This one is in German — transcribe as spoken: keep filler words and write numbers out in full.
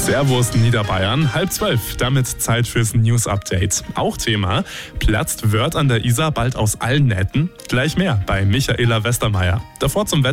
Servus Niederbayern, halb zwölf, damit Zeit fürs News-Update. Auch Thema, platzt Wörth an der Isar bald aus allen Nähten? Gleich mehr bei Michaela Westermeier. Davor zum Wetter.